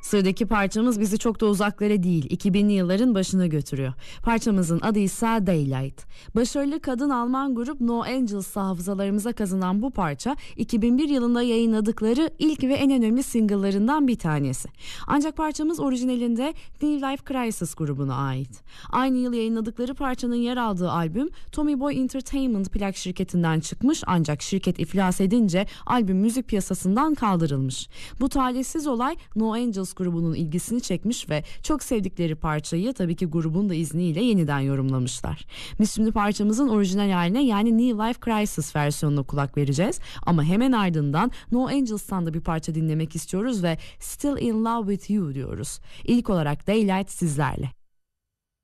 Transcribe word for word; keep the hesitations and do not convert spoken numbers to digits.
Sıradaki parçamız bizi çok da uzaklara değil, iki binli yılların başına götürüyor. Parçamızın adı ise Daylight. Başarılı kadın Alman grup No Angels hafızalarımıza kazınan bu parça iki bin bir yılında yayınladıkları ilk ve en önemli single'larından bir tanesi. Ancak parçamız orijinalinde New Life Crisis grubuna ait. Aynı yıl yayınladıkları parçanın yer aldığı albüm Tommy Boy Entertainment plak şirketinden çıkmış, ancak şirket iflas edince albüm müzik piyasasından kaldırılmış. Bu talihsiz olay No Angels grubunun ilgisini çekmiş ve çok sevdikleri parçayı tabii ki grubun da izniyle yeniden yorumlamışlar. Biz şimdi parçamızın orijinal haline, yani New Life Crisis versiyonuna kulak vereceğiz. Ama hemen ardından No Angels'tan da bir parça dinlemek istiyoruz ve Still in Love with You diyoruz. İlk olarak Daylight sizlerle.